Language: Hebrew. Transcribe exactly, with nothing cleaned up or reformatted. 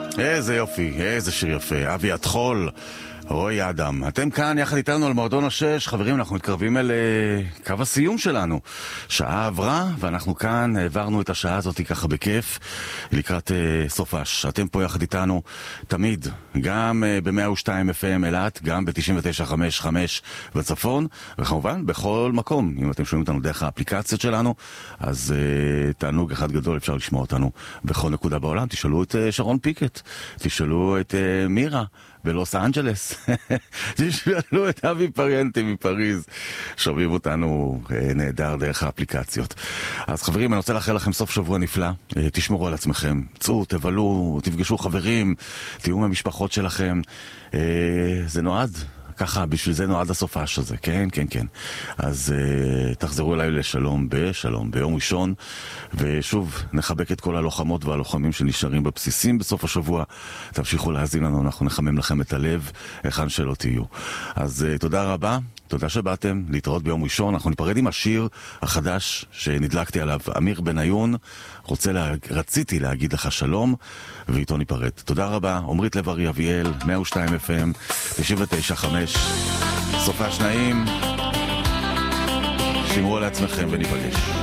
איזה יופי, איזה שיר יפה. אבי התחול, רועי אדם. אתם כאן יחד איתנו על מועדון השש. חברים, אנחנו מתקרבים אל uh, קו הסיום שלנו. שעה עברה, ואנחנו כאן העברנו את השעה הזאת ככה בכיף לקראת uh, סופש. אתם פה יחד איתנו תמיד, גם uh, ב-מאה ושתיים אף אם אלת, גם ב-תשעים ותשע נקודה חמש חמש בצפון, וכמובן בכל מקום. אם אתם שומעים אותנו דרך האפליקציות שלנו, אז uh, תענוג אחד גדול, אפשר לשמוע אותנו בכל נקודה בעולם. תשאלו את uh, שרון פיקט, תשאלו את uh, מירה בלוס אנג'לס, תשאלו את אבי פריאנטי מפריז, שומעים אותנו אה, נהדר דרך האפליקציות. אז חברים, אני רוצה לאחל לכם סוף שבוע נפלא, אה, תשמרו על עצמכם, צאו, תבלו, תפגשו חברים, תהיו מהמשפחות שלכם, אה, זה נועד ככה, בשביל זה נועד הסופש הזה, כן, כן, כן. אז uh, תחזרו אליי לשלום בשלום, ביום ראשון, ושוב, נחבק את כל הלוחמות והלוחמים שנשארים בבסיסים בסוף השבוע. תמשיכו להאזין לנו, אנחנו נחמם לכם את הלב, היכן שלא תהיו. אז uh, תודה רבה, תודה שבאתם, להתראות ביום ראשון. אנחנו ניפרד עם השיר החדש שנדלקתי עליו, אמיר בניון, רוצה לה... רציתי להגיד לך שלום, ואיתו ניפרד. תודה רבה, עומרית לב-ארי אביאל, מאה ושתיים אף אם, תשעים ותשע נקודה חמש. סופש נעים, שמרו על עצמכם וניפגש.